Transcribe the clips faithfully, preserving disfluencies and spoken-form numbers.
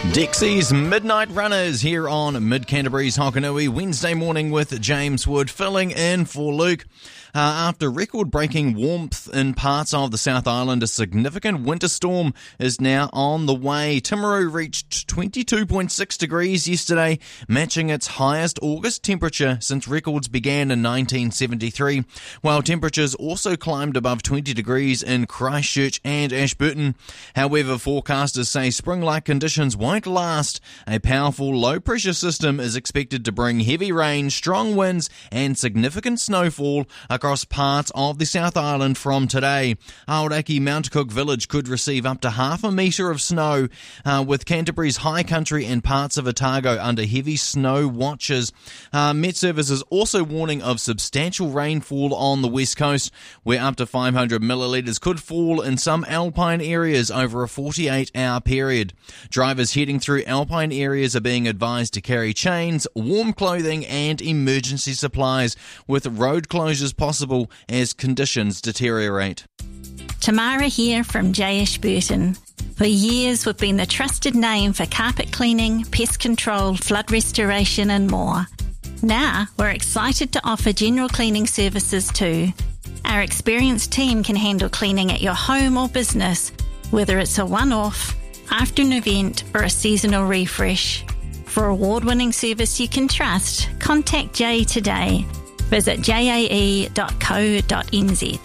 Dixie's Midnight Runners here on Mid Canterbury's Hokanui, Wednesday morning with James Wood filling in for Luke. Uh, after record-breaking warmth in parts of the South Island, a significant winter storm is now on the way. Timaru reached twenty-two point six degrees yesterday, matching its highest August temperature since records began in nineteen seventy-three, while temperatures also climbed above twenty degrees in Christchurch and Ashburton. However, forecasters say spring-like conditions won't last. A powerful low-pressure system is expected to bring heavy rain, strong winds and significant snowfall across parts of the South Island from today. Aoraki Mount Cook Village could receive up to half a metre of snow, uh, with Canterbury's high country and parts of Otago under heavy snow watches. Uh, Met Service is also warning of substantial rainfall on the west coast, where up to five hundred millilitres could fall in some alpine areas over a forty-eight hour period. Drivers heading through alpine areas are being advised to carry chains, warm clothing and emergency supplies, with road closures possible as conditions deteriorate. Tamara here from J Ashburton. For years we've been the trusted name for carpet cleaning, pest control, flood restoration and more. Now we're excited to offer general cleaning services too. Our experienced team can handle cleaning at your home or business, whether it's a one-off, after an event or a seasonal refresh. For award-winning service you can trust, contact Jay today. Visit j a e dot co dot n z.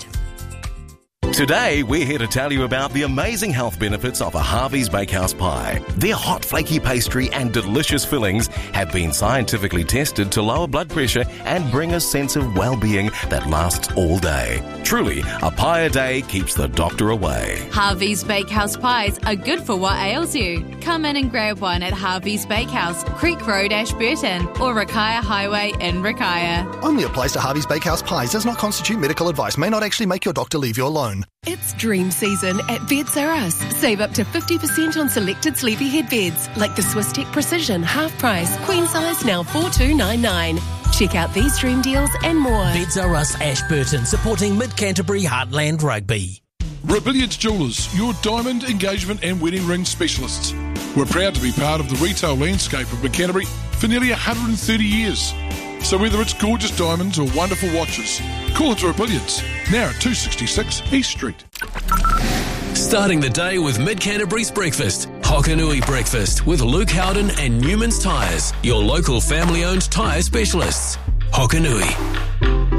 Today, we're here to tell you about the amazing health benefits of a Harvey's Bakehouse pie. Their hot, flaky pastry and delicious fillings have been scientifically tested to lower blood pressure and bring a sense of well-being that lasts all day. Truly, a pie a day keeps the doctor away. Harvey's Bakehouse pies are good for what ails you. Come in and grab one at Harvey's Bakehouse, Creek Road, Ashburton, or Rakaia Highway in Rakaia. Only applies to Harvey's Bakehouse pies. Does not constitute medical advice. May not actually make your doctor leave you alone. It's dream season at Beds R Us. Save up to fifty percent on selected sleepyhead beds, like the Swisstech Precision half price, queen size now four two nine nine. Check out these dream deals and more. Beds R Us Ashburton, supporting Mid-Canterbury Heartland Rugby. Rebellions Jewellers, your diamond, engagement and wedding ring specialists. We're proud to be part of the retail landscape of Mid-Canterbury for nearly one hundred thirty years. So whether it's gorgeous diamonds or wonderful watches, call into Rebellions, now at two sixty-six East Street. Starting the day with Mid-Canterbury's breakfast. Hokanui Breakfast with Luke Howden and Newman's Tyres, your local family-owned tyre specialists. Hokanui.